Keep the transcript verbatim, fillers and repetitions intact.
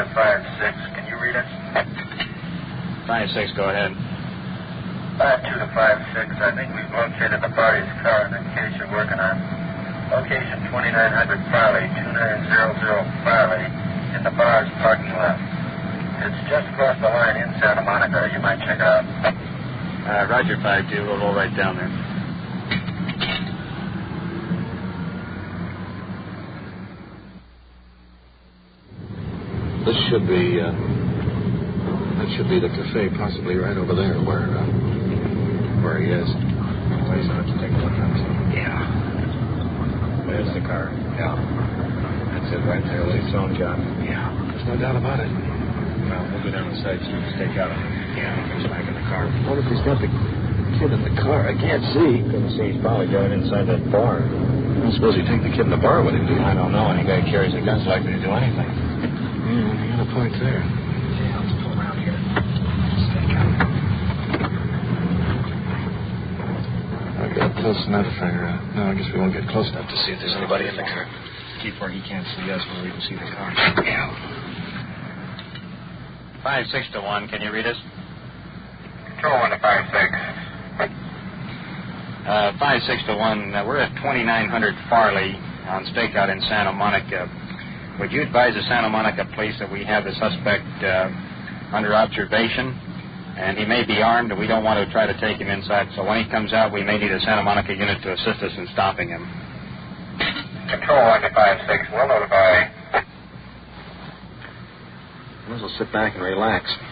five six. Can you read it? five six, go ahead. five two to five six. I think we've located the party's car in the case you're working on. Location twenty-nine hundred Farley, two nine zero zero Farley, in the bar's parking lot. It's just across the line in Santa Monica. You might check it out. Uh, Roger, five two. We'll roll right down there. This should be, uh, that should be the cafe, possibly right over there where, uh, where he is. Please, I'll have to take a look at it. Yeah. There's the car. Yeah. That's it right there. It's its own job. Yeah. There's no doubt about it. Well, we'll go down the side so we can stake out on him. Yeah. He's back in the car. What if he's got the kid in the car? I can't see. Couldn't see. He's probably got it inside that bar. I suppose he'd take the kid in the bar with him, do you? I don't know. Any guy who carries a gun's likely to do anything. Yeah, you got a point there. Yeah, let's pull around here. Stake out. I'll get close enough for... Uh, no, I guess we won't get close enough to see if there's anybody in the car. Keep where he can't see us, where we can see the car. Yeah. Five six to one. Can you read us? Control one to five six. Uh, five six to one. Uh, we're at twenty-nine hundred Farley on stakeout in Santa Monica. Would you advise the Santa Monica police that we have the suspect uh, under observation, and he may be armed, and we don't want to try to take him inside. So when he comes out, we may need a Santa Monica unit to assist us in stopping him. Control one to five six. We'll notify. Might as well sit back and relax.